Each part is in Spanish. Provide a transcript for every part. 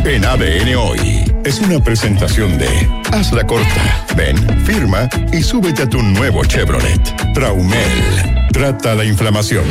En ADN Hoy es una presentación de Hazla Corta. Ven, firma y súbete a tu nuevo Chevrolet. Traumel. Trata la inflamación.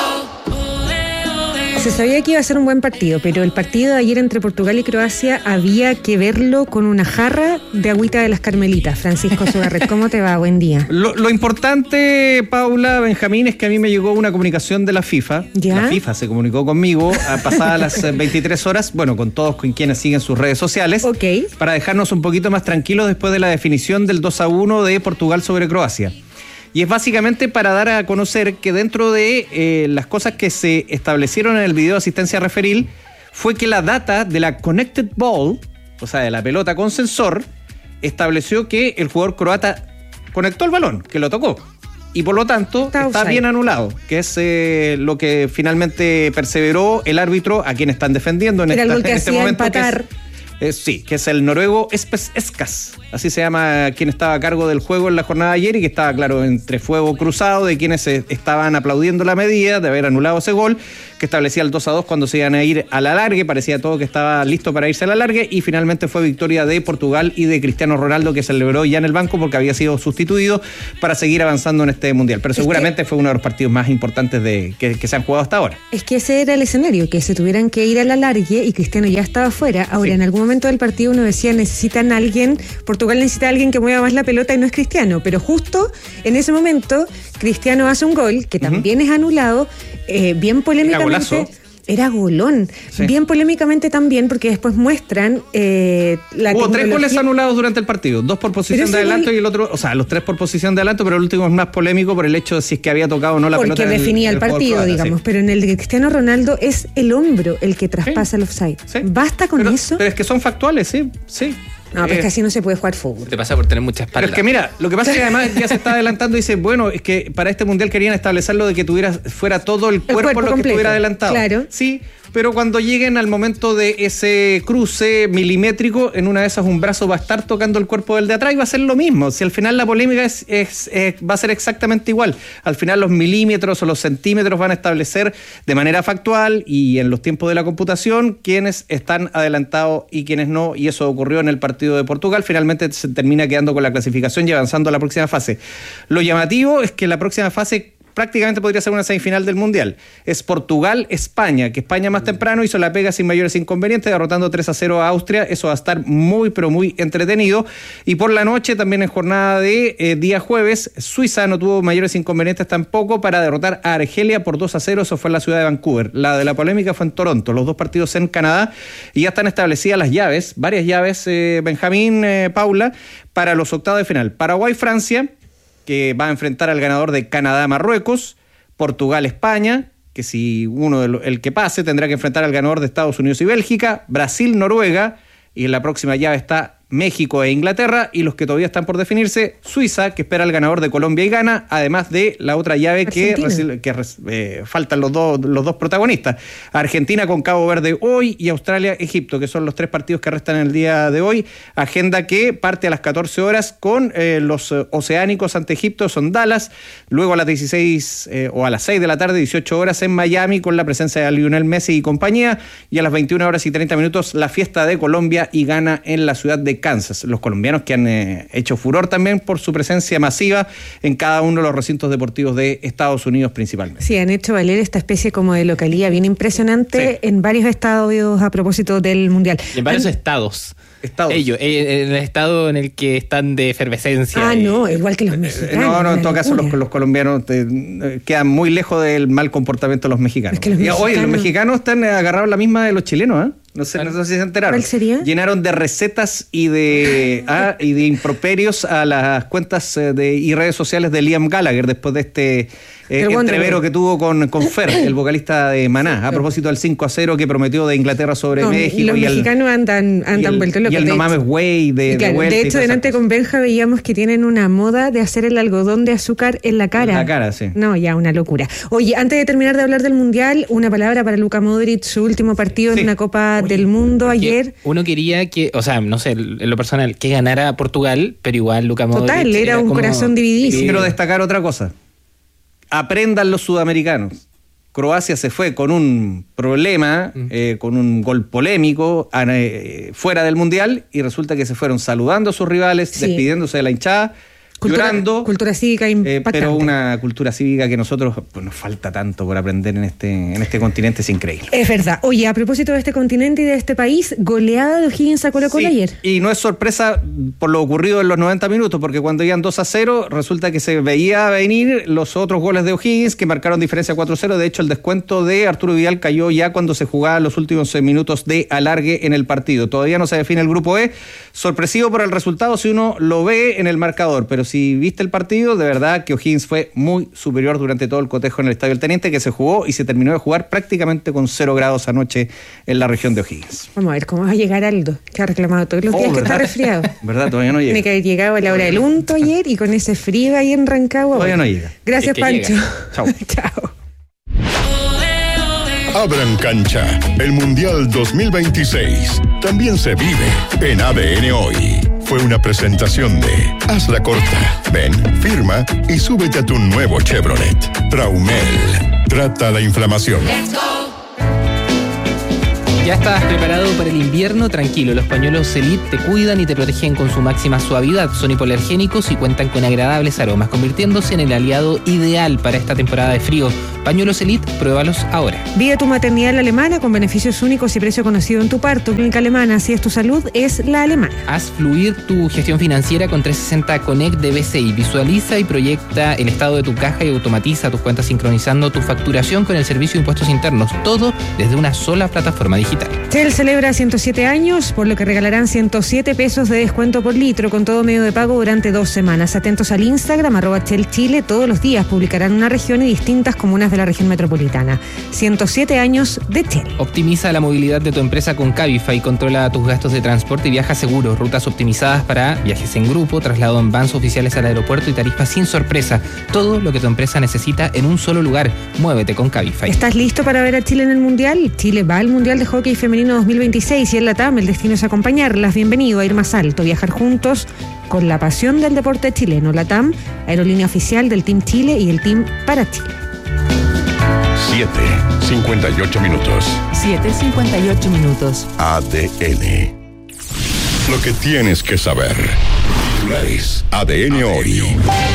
Se sabía que iba a ser un buen partido, pero el partido de ayer entre Portugal y Croacia había que verlo con una jarra de agüita de las Carmelitas. Francisco Sugarret, ¿cómo te va? Buen día. Lo importante, Paula, Benjamín, es que a mí me llegó una comunicación de la FIFA. ¿Ya? La FIFA se comunicó conmigo pasadas las 23 horas, bueno, con todos con quienes siguen sus redes sociales, para dejarnos un poquito más tranquilos después de la definición del 2-1 de Portugal sobre Croacia. Y es básicamente para dar a conocer que dentro de las cosas que se establecieron en el video de asistencia referil fue que la data de la Connected Ball, o sea, de la pelota con sensor, estableció que el jugador croata conectó el balón, que lo tocó. Y por lo tanto está bien anulado, que es lo que finalmente perseveró el árbitro a quien están defendiendo en este momento. Empatar. Sí, que es el noruego Espes Eskas, así se llama quien estaba a cargo del juego en la jornada de ayer y que estaba, claro, entre fuego cruzado de quienes estaban aplaudiendo la medida de haber anulado ese gol, que establecía el 2-2 cuando se iban a ir a la alargue, parecía todo que estaba listo para irse a la alargue y finalmente fue victoria de Portugal y de Cristiano Ronaldo, que celebró ya en el banco porque había sido sustituido para seguir avanzando en este mundial, pero seguramente fue uno de los partidos más importantes que se han jugado hasta ahora. Es que ese era el escenario, que se tuvieran que ir a la alargue y Cristiano ya estaba fuera. Ahora, sí. En algún momento del partido uno decía, Portugal necesita a alguien que mueva más la pelota y no es Cristiano, pero justo en ese momento Cristiano hace un gol que también es anulado, bien polémicamente. Era golón, sí. Bien polémicamente también, porque después muestran Hubo 3 goles anulados durante el partido, 2 por posición de adelanto y el otro, o sea, los 3 por posición de adelanto, pero el último es más polémico por el hecho de si es que había tocado o no la pelota. Porque definía el partido, croata, digamos, sí. Pero en el de Cristiano Ronaldo es el hombro el que traspasa el offside. Sí. ¿Basta con eso? Pero es que son factuales, sí. No, pero es que así no se puede jugar fútbol. Te pasa por tener mucha espalda. Pero es que mira, lo que pasa es que además ya se está adelantando y dice, bueno, es que para este mundial querían establecerlo de que fuera todo el cuerpo lo completo, que estuviera adelantado. Claro. Sí, pero cuando lleguen al momento de ese cruce milimétrico, en una de esas un brazo va a estar tocando el cuerpo del de atrás y va a ser lo mismo. Si al final la polémica va a ser exactamente igual. Al final los milímetros o los centímetros van a establecer de manera factual y en los tiempos de la computación quiénes están adelantados y quiénes no, y eso ocurrió en el partido de Portugal. Finalmente se termina quedando con la clasificación y avanzando a la próxima fase. Lo llamativo es que la próxima fase prácticamente podría ser una semifinal del Mundial. Es Portugal-España, que España más temprano hizo la pega sin mayores inconvenientes, derrotando 3-0 a Austria. Eso va a estar muy, pero muy entretenido. Y por la noche, también en jornada de día jueves, Suiza no tuvo mayores inconvenientes tampoco para derrotar a Argelia por 2-0. Eso fue en la ciudad de Vancouver. La de la polémica fue en Toronto, los 2 partidos en Canadá. Y ya están establecidas las llaves, varias llaves, Benjamín, Paula, para los octavos de final. Paraguay-Francia, que va a enfrentar al ganador de Canadá-Marruecos, Portugal-España, que si el que pase tendrá que enfrentar al ganador de Estados Unidos y Bélgica, Brasil-Noruega, y en la próxima llave está México e Inglaterra, y los que todavía están por definirse, Suiza, que espera al ganador de Colombia y Ghana, además de la otra llave que faltan los dos protagonistas, Argentina con Cabo Verde hoy y Australia-Egipto, que son los 3 partidos que restan en el día de hoy. Agenda que parte a las 14 horas con los oceánicos ante Egipto, son Dallas, luego a las 16 o a las 6 de la tarde, 18 horas en Miami, con la presencia de Lionel Messi y compañía, y a las 21 horas y 30 minutos la fiesta de Colombia y Ghana en la ciudad de Kansas. Los colombianos que han hecho furor también por su presencia masiva en cada uno de los recintos deportivos de Estados Unidos principalmente. Sí, han hecho valer esta especie como de localía bien impresionante, sí, en varios estadios a propósito del Mundial. Y en varios estados. Ellos, en el estado en el que están de efervescencia. No, igual que los mexicanos. No, en todo caso los colombianos quedan muy lejos del mal comportamiento de los mexicanos. Es que los mexicanos están agarrados la misma de los chilenos, ¿eh? No sé si se enteraron. ¿Cuál sería? Llenaron de recetas y de improperios a las cuentas y redes sociales de Liam Gallagher después de este entrevero que tuvo con Fer, el vocalista de Maná, a propósito del 5-0 que prometió de Inglaterra sobre México. Los mexicanos andan vueltos locos. Y el No Mames Güey de vuelta. De hecho, delante con Benja veíamos que tienen una moda de hacer el algodón de azúcar en la cara. En la cara, sí. No, ya, una locura. Oye, antes de terminar de hablar del Mundial, una palabra para Luka Modric, su último partido en una Copa del Mundo ayer. Uno quería que, o sea, no sé, en lo personal, que ganara Portugal, pero igual Luka Modric. Total, era un corazón dividísimo. Quiero destacar otra cosa. Aprendan los sudamericanos. Croacia se fue con un problema, con un gol polémico fuera del Mundial, y resulta que se fueron saludando a sus rivales, despidiéndose de la hinchada, llorando. Cultura cívica impactante. Pero una cultura cívica que nosotros nos falta tanto por aprender en este continente, es increíble. Es verdad. Oye, a propósito de este continente y de este país, goleada de O'Higgins a Colo-Colo ayer. Y no es sorpresa por lo ocurrido en los 90 minutos, porque cuando iban 2-0, resulta que se veía venir los otros goles de O'Higgins, que marcaron diferencia 4-0. De hecho, el descuento de Arturo Vidal cayó ya cuando se jugaban los últimos minutos de alargue en el partido. Todavía no se define el grupo E. Sorpresivo por el resultado si uno lo ve en el marcador, pero si viste el partido, de verdad que O'Higgins fue muy superior durante todo el cotejo en el Estadio El Teniente, que se jugó y se terminó de jugar prácticamente con 0 grados anoche en la región de O'Higgins. Vamos a ver cómo va a llegar Aldo, que ha reclamado todos los días que está resfriado. ¿Verdad? Todavía no llega. Tiene que haber llegado a la hora del unto ayer y con ese frío ahí en Rancagua. Todavía no llega. Gracias, Pancho. Chao. Chao. Abran cancha. El Mundial 2026 también se vive en ADN Hoy. Fue una presentación de Haz la Corta. Ven, firma y súbete a tu nuevo Chevrolet. Traumel. Trata la inflamación. ¿Ya estás preparado para el invierno? Tranquilo, los pañuelos Elite te cuidan y te protegen con su máxima suavidad. Son hipoalergénicos y cuentan con agradables aromas, convirtiéndose en el aliado ideal para esta temporada de frío. Pañuelos Elite, pruébalos ahora. Vive tu maternidad alemana con beneficios únicos y precio conocido en tu parto. Clínica Alemana, si es tu salud, es la alemana. Haz fluir tu gestión financiera con 360 Connect de BCI. Visualiza y proyecta el estado de tu caja y automatiza tus cuentas sincronizando tu facturación con el servicio de impuestos internos. Todo desde una sola plataforma digital. Shell celebra 107 años, por lo que regalarán 107 pesos de descuento por litro con todo medio de pago durante 2 semanas. Atentos al Instagram, @Shell Chile. Todos los días publicarán una región y distintas comunas de la región metropolitana. 107 años de Shell. Optimiza la movilidad de tu empresa con Cabify. Controla tus gastos de transporte y viaja seguro. Rutas optimizadas para viajes en grupo, traslado en vans oficiales al aeropuerto y tarifas sin sorpresa. Todo lo que tu empresa necesita en un solo lugar. Muévete con Cabify. ¿Estás listo para ver a Chile en el Mundial? Chile va al Mundial de Hockey Femenino 2026 y en LATAM el destino es acompañarlas. Bienvenido a ir más alto, viajar juntos con la pasión del deporte chileno. LATAM, aerolínea oficial del Team Chile y el Team para Chile. 7:58 minutos. 7:58 minutos. ADN. Lo que tienes que saber. ADN Hoy.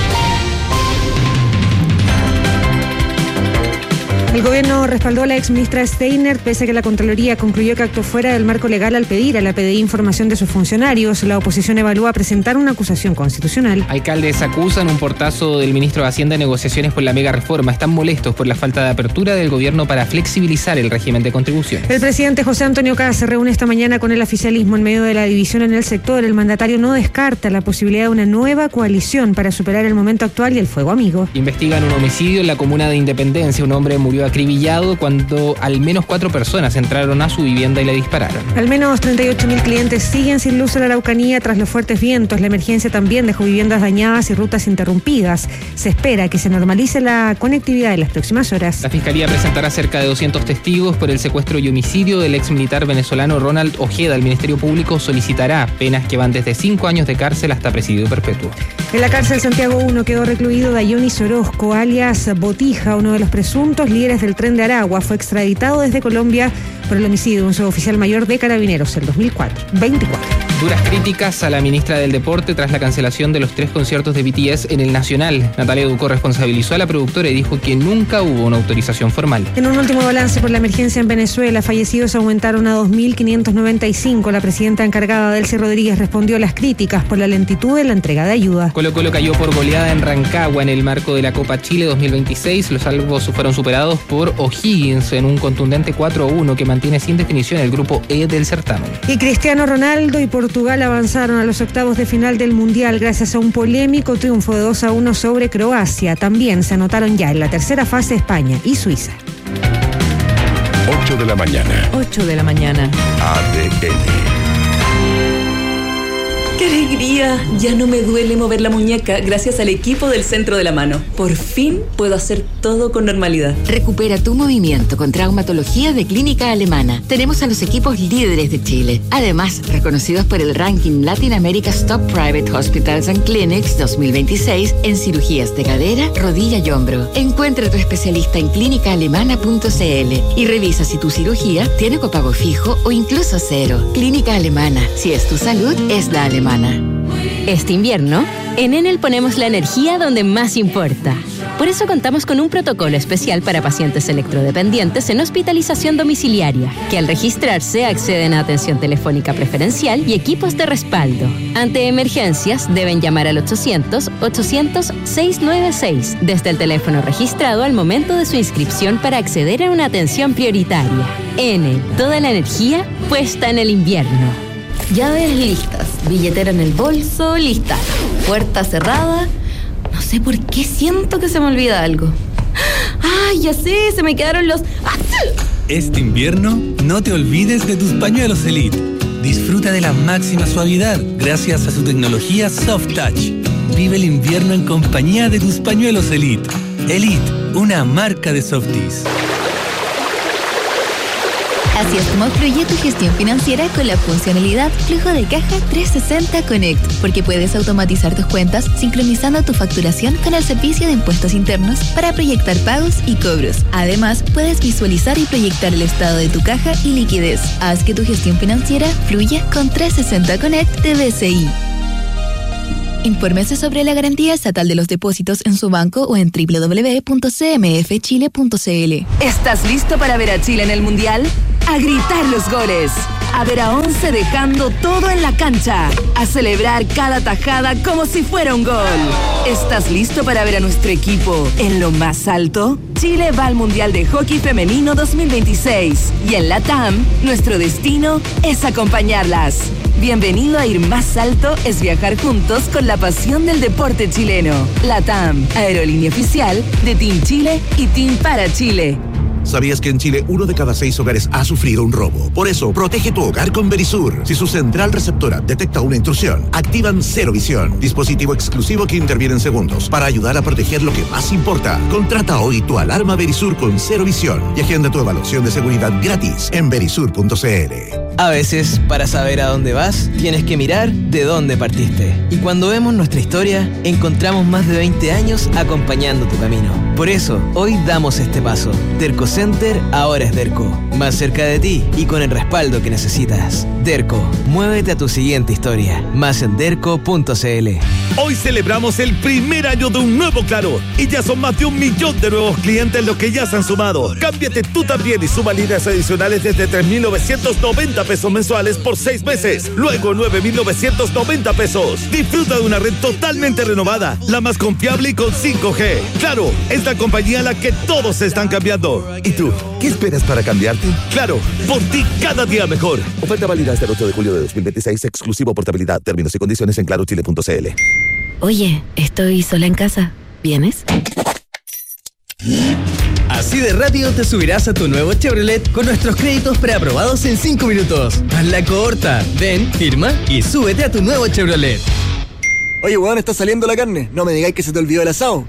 El gobierno respaldó a la exministra Steiner, pese a que la Contraloría concluyó que actuó fuera del marco legal al pedir a la PDI información de sus funcionarios. La oposición evalúa presentar una acusación constitucional. Alcaldes acusan un portazo del ministro de Hacienda en negociaciones por la mega reforma. Están molestos por la falta de apertura del gobierno para flexibilizar el régimen de contribuciones. El presidente José Antonio Kast se reúne esta mañana con el oficialismo en medio de la división en el sector. El mandatario no descarta la posibilidad de una nueva coalición para superar el momento actual y el fuego amigo. Investigan un homicidio en la comuna de Independencia. Un hombre murió acribillado cuando al menos 4 personas entraron a su vivienda y le dispararon. Al menos 38.000 clientes siguen sin luz en la Araucanía tras los fuertes vientos. La emergencia también dejó viviendas dañadas y rutas interrumpidas. Se espera que se normalice la conectividad en las próximas horas. La Fiscalía presentará cerca de 200 testigos por el secuestro y homicidio del ex militar venezolano Ronald Ojeda. El Ministerio Público solicitará penas que van desde 5 años de cárcel hasta presidio perpetuo. En la cárcel Santiago 1 quedó recluido Dayonis Orozco, alias Botija, uno de los presuntos líderes del Tren de Aragua. Fue extraditado desde Colombia por el homicidio de un suboficial mayor de Carabineros el 2024. Duras críticas a la ministra del Deporte tras la cancelación de los 3 conciertos de BTS en el Nacional. Natalia Ducó responsabilizó a la productora y dijo que nunca hubo una autorización formal. En un último balance por la emergencia en Venezuela, fallecidos aumentaron a 2.595. La presidenta encargada, Delcy Rodríguez, respondió a las críticas por la lentitud en la entrega de ayuda. Colo-Colo cayó por goleada en Rancagua en el marco de la Copa Chile 2026. Los salvos fueron superados por O'Higgins en un contundente 4-1 que mantiene sin definición el grupo E del certamen. Y Cristiano Ronaldo y Portugal avanzaron a los octavos de final del Mundial gracias a un polémico triunfo de 2-1 sobre Croacia. También se anotaron ya en la tercera fase España y Suiza. 8 de la mañana. 8 de la mañana. ADN. Qué alegría! Ya no me duele mover la muñeca gracias al equipo del Centro de la Mano. Por fin puedo hacer todo con normalidad. Recupera tu movimiento con traumatología de Clínica Alemana. Tenemos a los equipos líderes de Chile. Además, reconocidos por el ranking Latin America's Top Private Hospitals and Clinics 2026 en cirugías de cadera, rodilla y hombro. Encuentra a tu especialista en clínicaalemana.cl y revisa si tu cirugía tiene copago fijo o incluso cero. Clínica Alemana. Si es tu salud, es la alemana. Este invierno, en Enel ponemos la energía donde más importa. Por eso contamos con un protocolo especial para pacientes electrodependientes en hospitalización domiciliaria, que al registrarse acceden a atención telefónica preferencial y equipos de respaldo. Ante emergencias, deben llamar al 800-800-696 desde el teléfono registrado al momento de su inscripción para acceder a una atención prioritaria. Enel, toda la energía puesta en el invierno. Llaves listas, billetera en el bolso, lista. Puerta cerrada. No sé por qué siento que se me olvida algo. ¡Ay, ya sé! Se me quedaron los... Este invierno, no te olvides de tus pañuelos Elite. Disfruta de la máxima suavidad gracias a su tecnología Soft Touch. Vive el invierno en compañía de tus pañuelos Elite. Elite, una marca de Softies. Así es como fluye tu gestión financiera con la funcionalidad Flujo de Caja 360 Connect, porque puedes automatizar tus cuentas sincronizando tu facturación con el servicio de impuestos internos para proyectar pagos y cobros. Además, puedes visualizar y proyectar el estado de tu caja y liquidez. Haz que tu gestión financiera fluya con 360 Connect de BCI. Infórmese sobre la garantía estatal de los depósitos en su banco o en www.cmfchile.cl. ¿Estás listo para ver a Chile en el Mundial? A gritar los goles, a ver a 11 dejando todo en la cancha, a celebrar cada tajada como si fuera un gol. ¿Estás listo para ver a nuestro equipo en lo más alto? Chile va al Mundial de Hockey Femenino 2026 y en la TAM, nuestro destino es acompañarlas. Bienvenido a Ir Más Alto es viajar juntos con la pasión del deporte chileno. La TAM, aerolínea oficial de Team Chile y Team para Chile. ¿Sabías que en Chile 1 de cada 6 hogares ha sufrido un robo? Por eso, protege tu hogar con Verisur. Si su central receptora detecta una intrusión, activan Cero Visión, dispositivo exclusivo que interviene en segundos para ayudar a proteger lo que más importa. Contrata hoy tu alarma Verisur con Cero Visión y agenda tu evaluación de seguridad gratis en verisur.cl. A veces, para saber a dónde vas, tienes que mirar de dónde partiste. Y cuando vemos nuestra historia, encontramos más de 20 años acompañando tu camino. Por eso, hoy damos este paso. Derco Center ahora es Derco. Más cerca de ti y con el respaldo que necesitas. Derco, muévete a tu siguiente historia. Más en derco.cl. Hoy celebramos el primer año de un nuevo Claro. Y ya son más de 1 millón de nuevos clientes los que ya se han sumado. Cámbiate tú también y suma líneas adicionales desde 3.990 pesos mensuales por 6 meses. Luego 9.990 pesos. Disfruta de una red totalmente renovada, la más confiable y con 5G. Claro, es la compañía a la que todos se están cambiando. ¿Y tú? ¿Qué esperas para cambiarte? Claro, por ti cada día mejor. Oferta válida hasta el 8 de julio de 2026, exclusivo portabilidad. Términos y condiciones en clarochile.cl. Oye, estoy sola en casa. ¿Vienes? Así de rápido te subirás a tu nuevo Chevrolet con nuestros créditos preaprobados en 5 minutos. Hazla corta. Ven, firma y súbete a tu nuevo Chevrolet. Oye, weón, está saliendo la carne. No me digáis que se te olvidó el asado.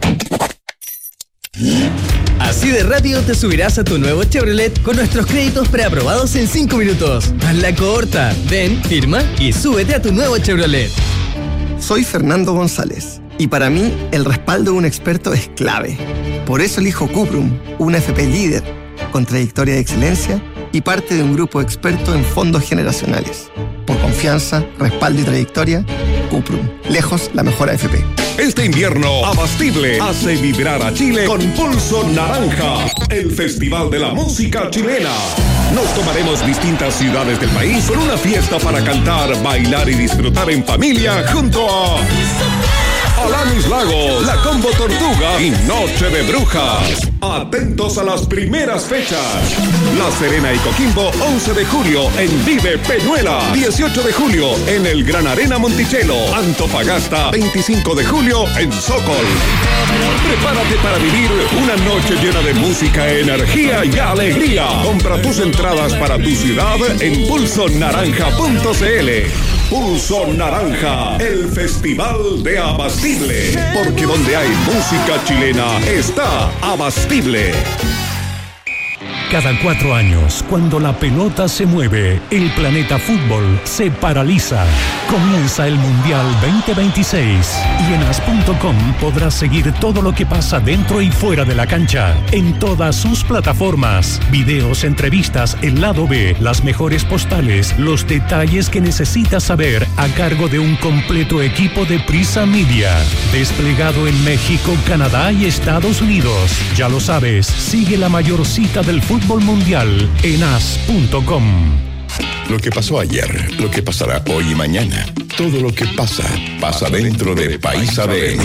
Así de rápido te subirás a tu nuevo Chevrolet con nuestros créditos preaprobados en 5 minutos. Hazla corta. Ven, firma y súbete a tu nuevo Chevrolet. Soy Fernando González y para mí el respaldo de un experto es clave. Por eso elijo Cuprum, una FP líder, con trayectoria de excelencia y parte de un grupo experto en fondos generacionales. Por confianza, respaldo y trayectoria, Cuprum, lejos la mejor AFP. Este invierno, Abastible hace vibrar a Chile con Pulso Naranja, el festival de la música chilena. Nos tomaremos distintas ciudades del país con una fiesta para cantar, bailar y disfrutar en familia junto a Alanis Lago, La Combo Tortuga y Noche de Brujas. Atentos a las primeras fechas. La Serena y Coquimbo, 11 de julio en Vive Peñuela. 18 de julio en el Gran Arena Monticello. Antofagasta, 25 de julio en Sokol. Prepárate para vivir una noche llena de música, energía y alegría. Compra tus entradas para tu ciudad en pulsonaranja.cl. Pulso Naranja, el festival de Abastible. Porque donde hay música chilena está Abastible. Cada 4 años, cuando la pelota se mueve, el planeta fútbol se paraliza. Comienza el Mundial 2026 y en as.com podrás seguir todo lo que pasa dentro y fuera de la cancha, en todas sus plataformas. Videos, entrevistas, el lado B, las mejores postales, los detalles que necesitas saber a cargo de un completo equipo de Prisa Media, desplegado en México, Canadá y Estados Unidos. Ya lo sabes, sigue la mayor cita del fútbol mundial en as.com. Lo que pasó ayer, lo que pasará hoy y mañana, todo lo que pasa, pasa dentro de País ADN.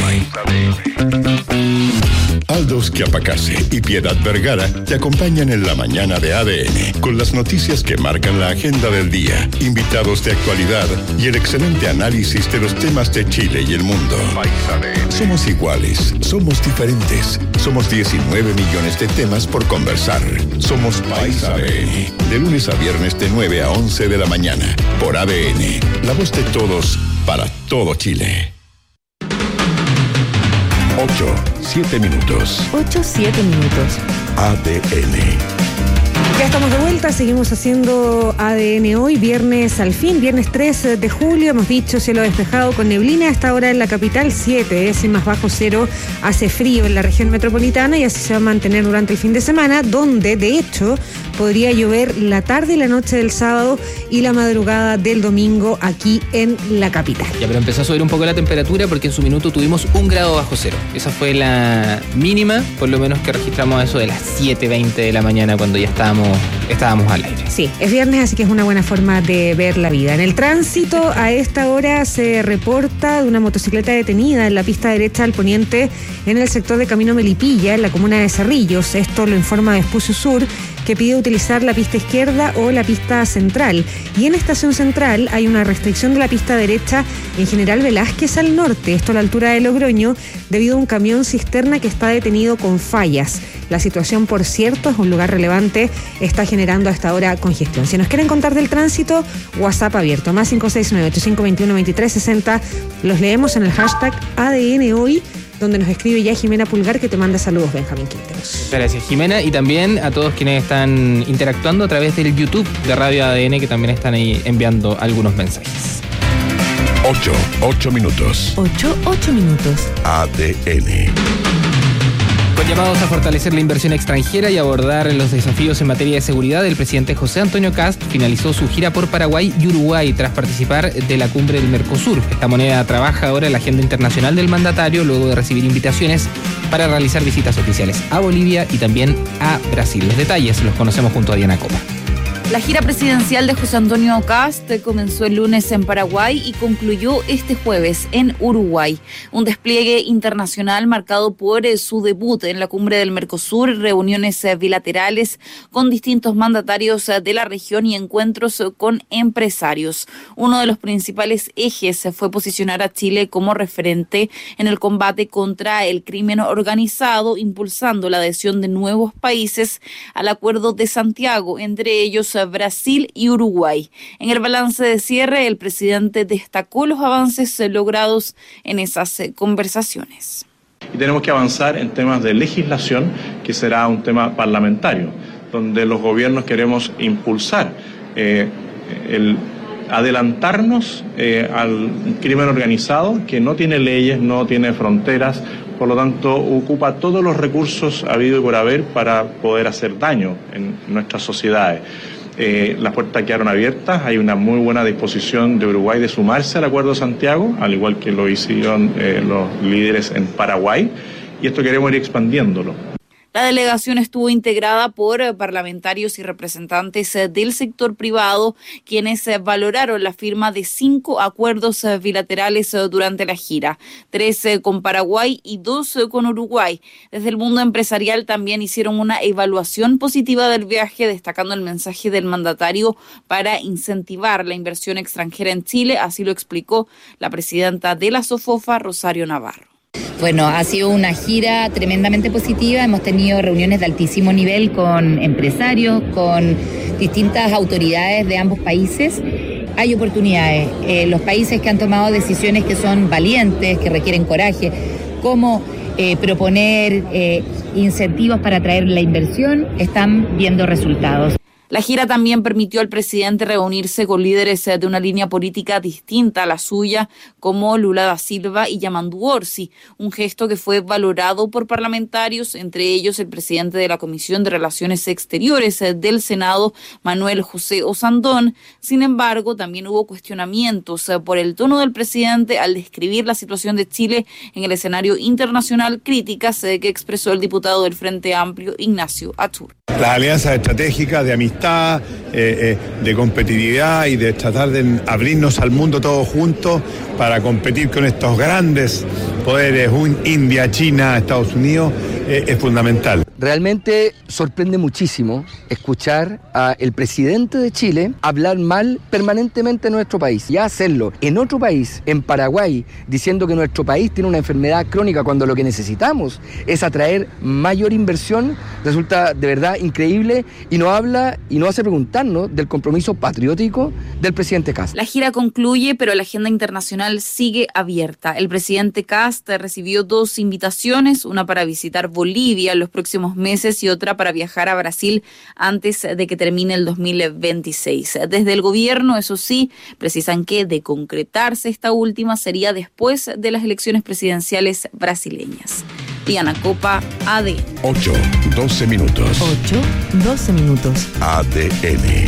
Aldos Chiapacase y Piedad Vergara te acompañan en la mañana de ADN con las noticias que marcan la agenda del día, invitados de actualidad y el excelente análisis de los temas de Chile y el mundo. Somos iguales, somos diferentes, somos 19 millones de temas por conversar. Somos País ADN, de lunes a viernes de 9 a 11 de la mañana, por ADN, la voz de todos, para todo Chile. 8-7 minutos. 8-7 minutos. ADN. Ya estamos de vuelta, seguimos haciendo ADN hoy, viernes al fin, viernes 3 de julio, hemos dicho cielo despejado con neblina, a esta hora en la capital 7, sin más bajo cero, hace frío en la región metropolitana y así se va a mantener durante el fin de semana, donde de hecho podría llover la tarde y la noche del sábado y la madrugada del domingo aquí en la capital. Ya, pero empezó a subir un poco la temperatura porque en su minuto tuvimos 1 grado bajo cero. Esa fue la mínima, por lo menos que registramos eso de las 7:20 de la mañana cuando ya estábamos al aire. Sí, es viernes, así que es una buena forma de ver la vida. En el tránsito, a esta hora se reporta de una motocicleta detenida en la pista derecha al poniente en el sector de Camino Melipilla, en la comuna de Cerrillos. Esto lo informa Vespucio Sur, que pide utilizar la pista izquierda o la pista central. Y en Estación Central hay una restricción de la pista derecha en General Velázquez al norte, esto a la altura de Logroño, debido a un camión cisterna que está detenido con fallas. La situación, por cierto, es un lugar relevante, está generando hasta ahora congestión. Si nos quieren contar del tránsito, WhatsApp abierto, más 569-8521-2360. Los leemos en el hashtag ADN Hoy, donde nos escribe ya Jimena Pulgar, que te manda saludos, Benjamín Quinteros. Gracias, Jimena, y también a todos quienes están interactuando a través del YouTube de Radio ADN, que también están ahí enviando algunos mensajes. 8 minutos. 8 minutos. ADN. Con llamados a fortalecer la inversión extranjera y abordar los desafíos en materia de seguridad, el presidente José Antonio Kast finalizó su gira por Paraguay y Uruguay tras participar de la cumbre del Mercosur. Esta moneda trabaja ahora en la agenda internacional del mandatario luego de recibir invitaciones para realizar visitas oficiales a Bolivia y también a Brasil. Los detalles los conocemos junto a Diana Copa. La gira presidencial de José Antonio Kast comenzó el lunes en Paraguay y concluyó este jueves en Uruguay. Un despliegue internacional marcado por su debut en la cumbre del Mercosur, reuniones bilaterales con distintos mandatarios de la región y encuentros con empresarios. Uno de los principales ejes fue posicionar a Chile como referente en el combate contra el crimen organizado, impulsando la adhesión de nuevos países al Acuerdo de Santiago, entre ellos Brasil y Uruguay. En el balance de cierre, el presidente destacó los avances logrados en esas conversaciones. Y tenemos que avanzar en temas de legislación, que será un tema parlamentario, donde los gobiernos queremos impulsar el adelantarnos al crimen organizado, que no tiene leyes, no tiene fronteras, por lo tanto ocupa todos los recursos habido y por haber para poder hacer daño en nuestras sociedades. Las puertas quedaron abiertas, hay una muy buena disposición de Uruguay de sumarse al Acuerdo de Santiago, al igual que lo hicieron los líderes en Paraguay, y esto queremos ir expandiéndolo. La delegación estuvo integrada por parlamentarios y representantes del sector privado, quienes valoraron la firma de 5 acuerdos bilaterales durante la gira, 3 con Paraguay y 2 con Uruguay. Desde el mundo empresarial también hicieron una evaluación positiva del viaje, destacando el mensaje del mandatario para incentivar la inversión extranjera en Chile, así lo explicó la presidenta de la SOFOFA, Rosario Navarro. Bueno, ha sido una gira tremendamente positiva, hemos tenido reuniones de altísimo nivel con empresarios, con distintas autoridades de ambos países hay oportunidades. Los países que han tomado decisiones que son valientes, que requieren coraje, como proponer incentivos para atraer la inversión, están viendo resultados. La gira también permitió al presidente reunirse con líderes de una línea política distinta a la suya, como Lula da Silva y Yamandu Orsi, un gesto que fue valorado por parlamentarios, entre ellos el presidente de la Comisión de Relaciones Exteriores del Senado, Manuel José Osandón. Sin embargo, también hubo cuestionamientos por el tono del presidente al describir la situación de Chile en el escenario internacional, críticas que expresó el diputado del Frente Amplio, Ignacio Achur. Las alianzas estratégicas de amistad, de competitividad y de tratar de abrirnos al mundo todos juntos para competir con estos grandes poderes, India, China, Estados Unidos, es fundamental. Realmente sorprende muchísimo escuchar al presidente de Chile hablar mal permanentemente de nuestro país y hacerlo en otro país, en Paraguay, diciendo que nuestro país tiene una enfermedad crónica cuando lo que necesitamos es atraer mayor inversión, resulta de verdad increíble y no habla y no hace preguntarnos del compromiso patriótico del presidente Kast. La gira concluye, pero la agenda internacional sigue abierta. El presidente Kast recibió 2 invitaciones, una para visitar Bolivia en los próximos meses y otra para viajar a Brasil antes de que termine el 2026. Desde el gobierno, eso sí, precisan que de concretarse esta última sería después de las elecciones presidenciales brasileñas. Diana Copa, ADN. 8:12 minutos. 8:12 minutos. ADN.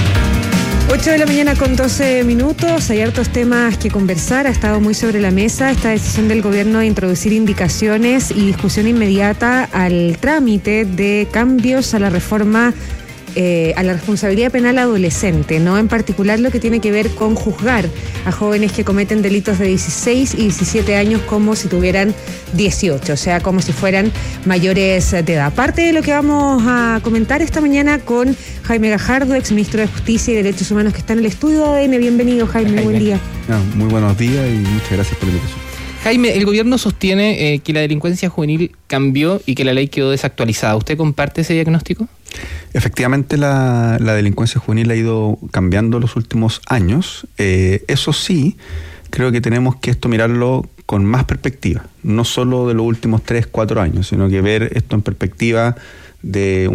8 de la mañana con 12 minutos, hay hartos temas que conversar, ha estado muy sobre la mesa esta decisión del gobierno de introducir indicaciones y discusión inmediata al trámite de cambios a la reforma a la responsabilidad penal adolescente, ¿no? En particular lo que tiene que ver con juzgar a jóvenes que cometen delitos de 16 y 17 años como si tuvieran 18, o sea, como si fueran mayores de edad. Parte de lo que vamos a comentar esta mañana con Jaime Gajardo, exministro de Justicia y Derechos Humanos, que está en el estudio de ADN. Bienvenido, Jaime, buen día. Muy buenos días y muchas gracias por la invitación. Jaime, el gobierno sostiene que la delincuencia juvenil cambió y que la ley quedó desactualizada. ¿Usted comparte ese diagnóstico? Efectivamente, la delincuencia juvenil ha ido cambiando los últimos años. Eso sí, creo que tenemos que mirarlo con más perspectiva, no solo de los últimos 3-4 años, sino que ver esto en perspectiva de